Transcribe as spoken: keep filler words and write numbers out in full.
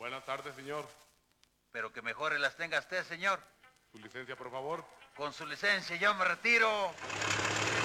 Buenas tardes, señor. Pero que mejores las tenga usted, señor. Su licencia, por favor. Con su licencia yo me retiro.